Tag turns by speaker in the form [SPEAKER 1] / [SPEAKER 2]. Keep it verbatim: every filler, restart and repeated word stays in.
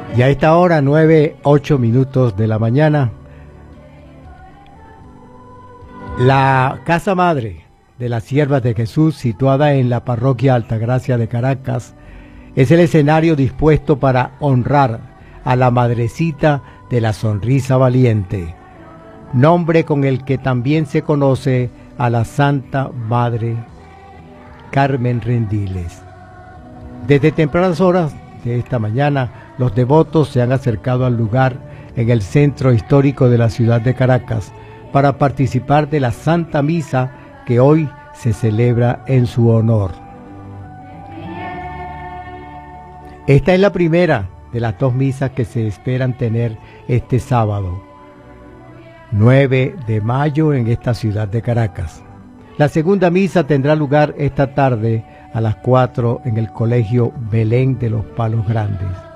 [SPEAKER 1] Y a esta hora, nueve, ocho minutos de la mañana, la Casa Madre de las Siervas de Jesús, situada en la Parroquia Altagracia de Caracas, es el escenario dispuesto para honrar a la Madrecita de la Sonrisa Valiente, nombre con el que también se conoce a la Santa Madre Carmen Rendiles. Desde tempranas horas de esta mañana, los devotos se han acercado al lugar en el centro histórico de la ciudad de Caracas para participar de la Santa Misa que hoy se celebra en su honor. Esta es la primera de las dos misas que se esperan tener este sábado, nueve de mayo, en esta ciudad de Caracas. La segunda misa tendrá lugar esta tarde a las cuatro en el Colegio Belén de los Palos Grandes.